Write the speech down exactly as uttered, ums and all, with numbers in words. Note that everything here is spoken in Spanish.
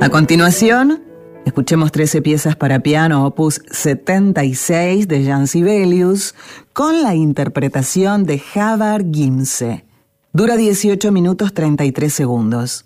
A continuación, escuchemos trece piezas para piano opus setenta y seis de Jan Sibelius con la interpretación de Jahvar Gimse. Dura dieciocho minutos treinta y tres segundos.